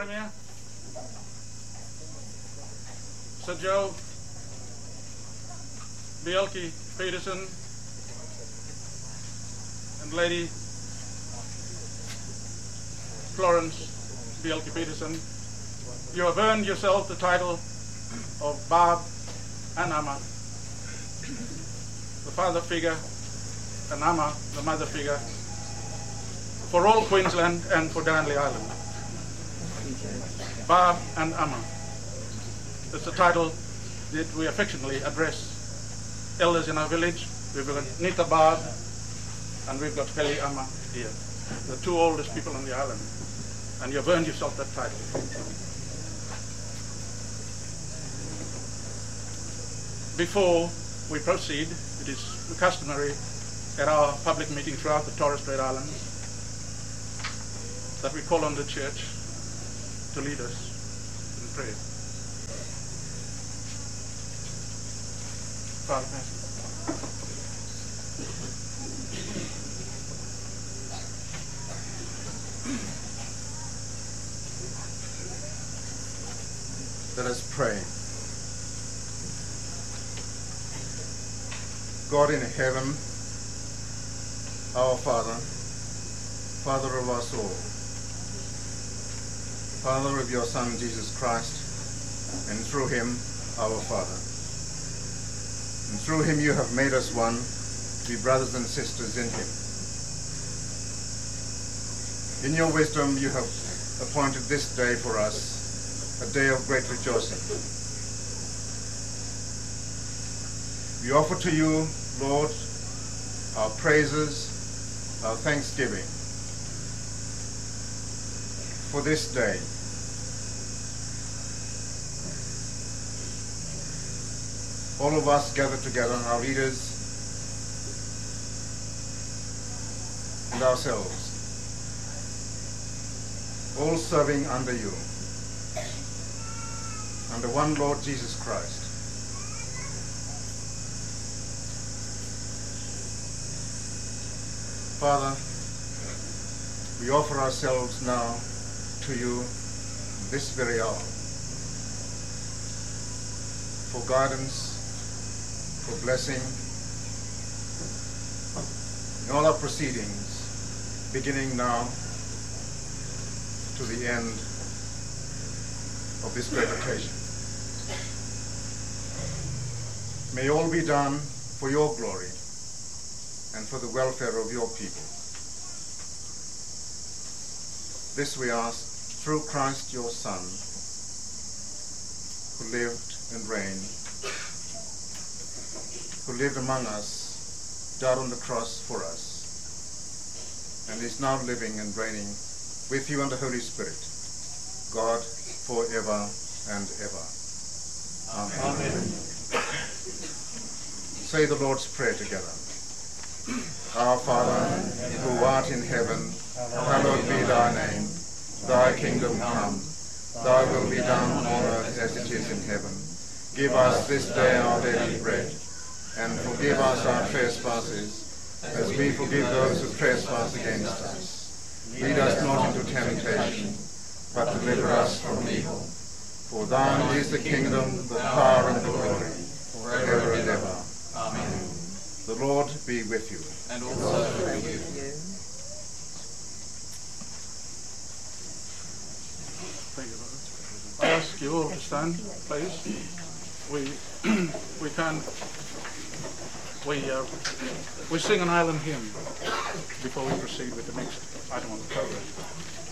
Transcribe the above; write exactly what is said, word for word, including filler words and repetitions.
Premier, Sir Joe Bielke Peterson, and Lady Florence Bielke Peterson, you have earned yourself the title of Barb and Amma, the father figure, and Amma, the mother figure, for all Queensland and for Darnley Island. Barb and Amma. It's a title that we affectionately address elders in our village. We've got Nita Barb and we've got Kelly Amma here, the two oldest people on the island. And you've earned yourself that title. Before we proceed, it is customary at our public meeting throughout the Torres Strait Islands that we call on the church to lead us in prayer. Father, let us pray. God in heaven, our Father, Father of us all, Father of your Son, Jesus Christ, and through him, our Father. And through him you have made us one, to be brothers and sisters in him. In your wisdom you have appointed this day for us, a day of great rejoicing. We offer to you, Lord, our praises, our thanksgiving for this day. All of us gathered together, our leaders and ourselves, all serving under you, under one Lord Jesus Christ. Father, we offer ourselves now to you this very hour for guidance, for blessing in all our proceedings, beginning now to the end of this great occasion. May all be done for your glory and for the welfare of your people. This we ask through Christ your Son, who lived and reigned, who lived among us, died on the cross for us, and is now living and reigning with you and the Holy Spirit, God forever and ever. Amen. Amen. Say the Lord's Prayer together. Our Father, who art in heaven, hallowed be thy name. Thy kingdom come, thy will be done on earth as it is in heaven. Give us this day our daily bread, and forgive us our trespasses, as we forgive those who trespass against us. Lead us not into temptation, but deliver us from evil. For thine is the kingdom, the power, and the glory, forever and ever. Amen. The Lord be with you. And also with you. Thank you, Father. I ask you all to stand, please. We we can we uh, we sing an island hymn before we proceed with the next item on the program.